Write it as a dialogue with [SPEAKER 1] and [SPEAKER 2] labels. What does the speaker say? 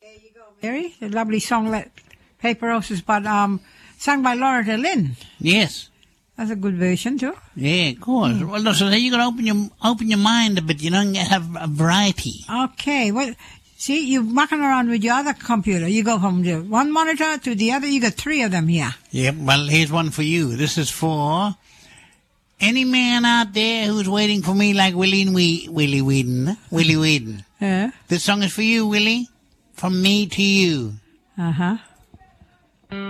[SPEAKER 1] There you go, Mary. A lovely song, Paper Roses, but sung by Loretta Lynn.
[SPEAKER 2] Yes.
[SPEAKER 1] That's a good version too.
[SPEAKER 2] Yeah, of course. Well, so you got to open your mind a bit, and have a variety.
[SPEAKER 1] Okay. Well, see, you're mucking around with your other computer. You go from the one monitor to the other. You got 3 of them here.
[SPEAKER 2] Yep. Well, here's one for you. This is for any man out there who's waiting for me like Willie Whedon. Willie Whedon.
[SPEAKER 1] Yeah.
[SPEAKER 2] This song is for you, Willie. From me to you.
[SPEAKER 1] Uh-huh.